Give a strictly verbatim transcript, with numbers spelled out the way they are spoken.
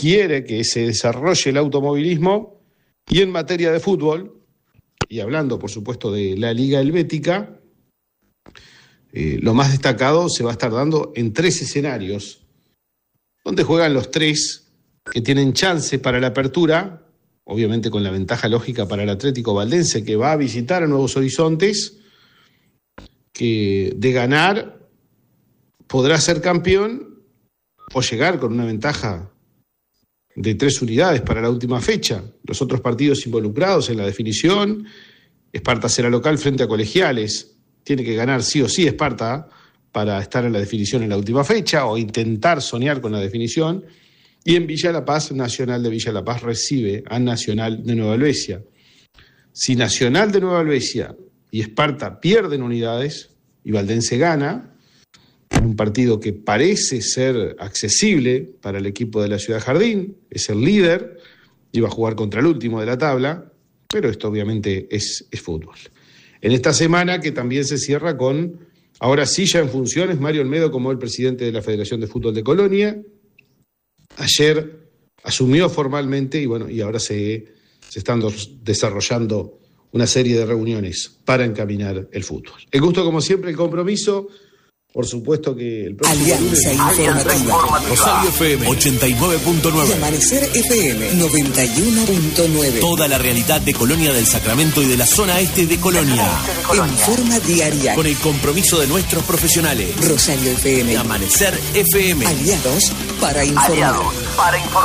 quiere que se desarrolle el automovilismo, y en materia de fútbol, y hablando por supuesto de la Liga Helvética, eh, lo más destacado se va a estar dando en tres escenarios, donde juegan los tres que tienen chance para la apertura, obviamente con la ventaja lógica para el Atlético Valdense, que va a visitar a Nuevos Horizontes, que de ganar podrá ser campeón o llegar con una ventaja de tres unidades para la última fecha. Los otros partidos involucrados en la definición, Esparta será local frente a Colegiales, tiene que ganar sí o sí Esparta para estar en la definición en la última fecha o intentar soñar con la definición. Y en Villa La Paz, Nacional de Villa La Paz recibe a Nacional de Nueva Helvecia. Si Nacional de Nueva Helvecia y Esparta pierden unidades y Valdense gana, en un partido que parece ser accesible para el equipo de la Ciudad Jardín, es el líder, iba a jugar contra el último de la tabla, pero esto obviamente es, es fútbol. En esta semana que también se cierra con, ahora sí ya en funciones, Mario Olmedo como el presidente de la Federación de Fútbol de Colonia. Ayer asumió formalmente y bueno, y ahora se, se están dos, desarrollando una serie de reuniones para encaminar el fútbol. El gusto, como siempre, el compromiso. Por supuesto que el próximo Alianza lunes... Informativa. Rosario F M ochenta y nueve punto nueve. Y Amanecer F M noventa y uno punto nueve. Toda la realidad de Colonia del Sacramento y de la zona este de Colonia. En forma diaria. Con el compromiso de nuestros profesionales. Rosario F M. Amanecer F M. Aliados para informar. Aliados para informar.